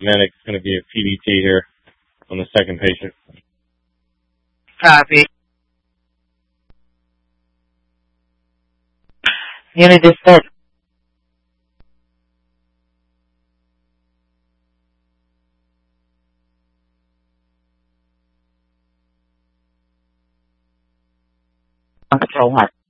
Medic's going to be a PDT here on the second patient. Copy. Unit dispatch. Control 1.